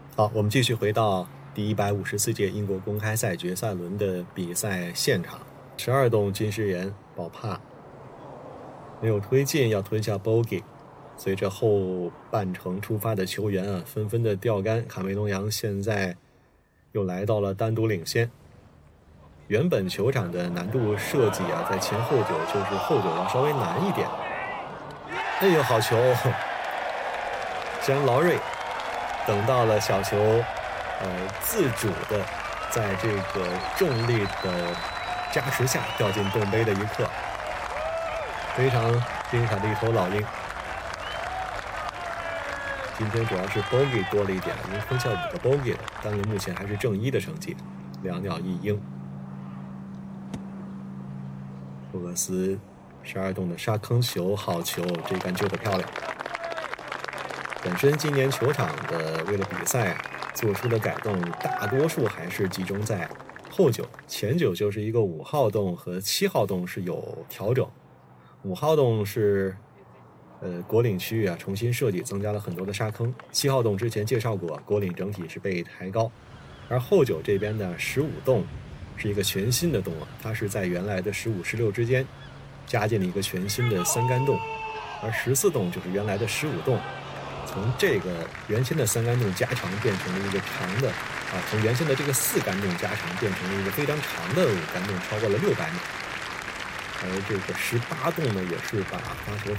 好，我们继续回到第154届英国公开赛决赛轮的比赛现场。12洞金狮岩保帕没有推进，要吞下 bogey。随着后半程出发的球员啊，纷纷的钓竿，卡梅隆杨现在又来到了单独领先。原本球场的难度设计啊，在前后九就是后九要稍微难一点。哎呦，好球！既然劳瑞等到了小球，自主的在这个重力的加持下掉进洞杯的一刻，非常精彩的一头老鹰。今天主要是 bogey 多了一点，已经吞下5个 bogey 了，但是目前还是正1的成绩，2鸟1鹰。布克斯12洞的沙坑球，好球，这杆救得漂亮。本身今年球场的为了比赛做出的改动，大多数还是集中在后九，前九就是一个5号洞和7号洞是有调整。5号洞是果岭区域啊重新设计，增加了很多的沙坑。7号洞之前介绍过，果岭整体是被抬高，而后九这边的15洞是一个全新的洞啊，它是在原来的15、16之间加进了一个全新的3杆洞，而14洞就是原来的15洞。从这个原先的3杆洞加长变成了一个长的从原先的这个4杆洞加长变成了一个非常长的5杆洞，超过了600米。而这个18洞呢，也是把发球